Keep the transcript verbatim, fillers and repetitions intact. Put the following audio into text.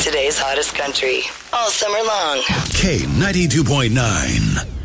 today's hottest country all summer long. K ninety-two point nine.